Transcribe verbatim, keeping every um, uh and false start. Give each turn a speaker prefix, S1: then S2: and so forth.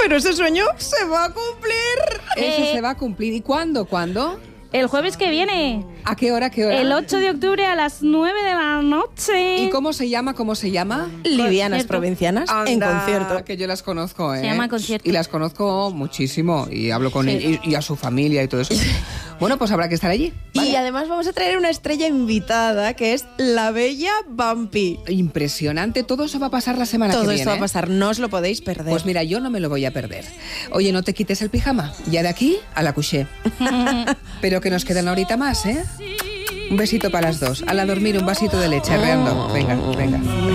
S1: Pero ese sueño se va a cumplir.
S2: Eso
S3: Eh.
S2: se va a cumplir. ¿Y cuándo? ¿Cuándo?
S3: El jueves que viene,
S2: ¿A qué hora? ¿Qué hora?
S3: el ocho de octubre a las nueve de la noche.
S2: ¿Y cómo se llama? ¿Cómo se llama?
S1: Livianas
S3: Concierto.
S1: provincianas en
S2: Anda,
S1: concierto.
S2: que yo las conozco, ¿eh?
S3: Se llama concierto.
S2: Y las conozco muchísimo. Y hablo con
S3: Sí.
S2: y, y a su familia y todo eso. Bueno, pues habrá que estar allí.
S1: Y además vamos a traer una estrella invitada que es la bella Bumpy.
S2: Impresionante. Todo eso va a pasar la semana
S1: Todo
S2: que
S1: esto
S2: viene.
S1: va a pasar, no os lo podéis perder.
S2: Pues mira, yo no me lo voy a perder. Oye, no te quites el pijama. Ya de aquí a la couché. Pero que nos queda una horita más, ¿eh? Un besito para las dos. A la dormir, un vasito de leche, arreando. Venga, venga.